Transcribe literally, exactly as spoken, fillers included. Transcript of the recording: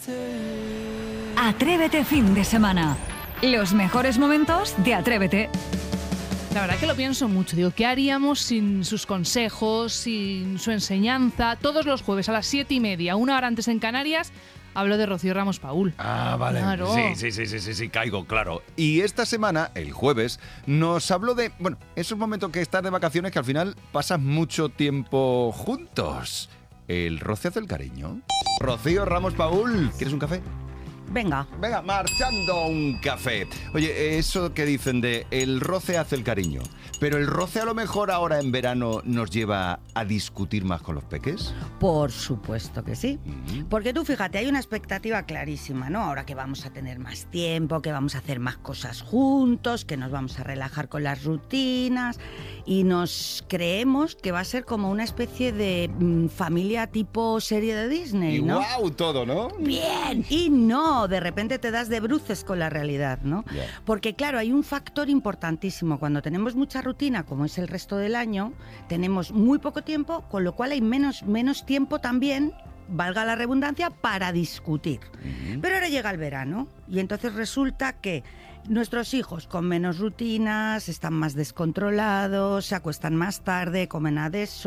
Atrévete fin de semana. Los mejores momentos de Atrévete. La verdad que lo pienso mucho. Digo, ¿qué haríamos sin sus consejos, sin su enseñanza? Todos los jueves a las siete y media, una hora antes en Canarias, hablo de Rocío Ramos Paul. Ah, vale. Claro. Sí, sí, sí, sí, sí, sí, caigo, claro. Y esta semana, el jueves, nos habló de, bueno, esos momentos que estás de vacaciones que al final pasas mucho tiempo juntos. El roce hace el cariño. Rocío Ramos Paul, ¿quieres un café? Venga. Venga, marchando un café. Oye, eso que dicen de el roce hace el cariño, pero el roce a lo mejor ahora en verano nos lleva a discutir más con los peques. Por supuesto que sí. Mm. Porque tú fíjate, hay una expectativa clarísima, ¿no? Ahora que vamos a tener más tiempo, que vamos a hacer más cosas juntos, que nos vamos a relajar con las rutinas y nos creemos que va a ser como una especie de mm, familia tipo serie de Disney, Y ¿no? guau, todo, ¿no? Bien, y no, de repente te das de bruces con la realidad, ¿no? Yeah. Porque claro, hay un factor importantísimo. Cuando tenemos mucha rutina, como es el resto del año, tenemos muy poco tiempo, con lo cual hay menos, menos tiempo también, valga la redundancia, para discutir. Mm. Pero ahora llega el verano y entonces resulta que nuestros hijos con menos rutinas, están más descontrolados, se acuestan más tarde, comen a deshoras,